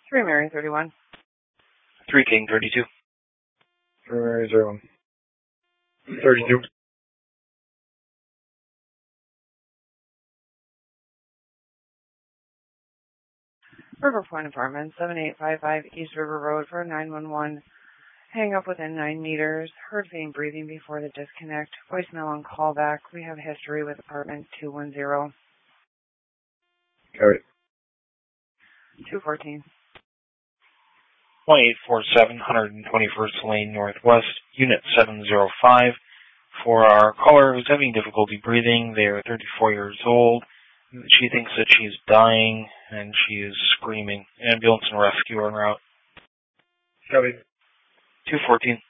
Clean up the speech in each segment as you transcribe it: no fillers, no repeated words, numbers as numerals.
3 Mary 31. 3 King 32. 3 Mary 01. 32. River Point Apartments, 7855 East River Road for 911. Hang up within 9 meters. Heard faint breathing before the disconnect. Voicemail on callback. We have history with apartment 210. Copy. 214. 1847 121st Lane Northwest, Unit 705. For our caller who's having difficulty breathing, they are 34 years old. She thinks that she's dying, and she is screaming. Ambulance and rescue en route. Copy. 214.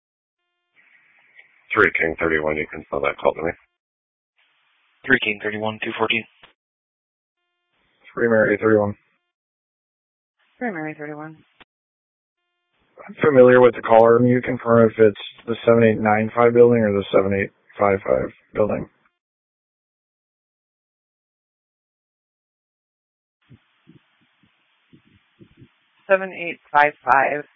3 King 31, you can spell that call to me. 3 King 31, 214. 3 Mary 31. 3 Mary 31. I'm familiar with the caller. Can you confirm if it's the 7895 building or the 7855 building? Seven eight five five.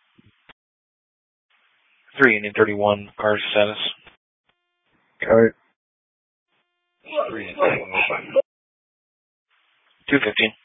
3 Union 31, car status. Copy. 215.